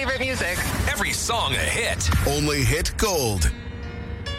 favorite music. Every song a hit. Only hit gold.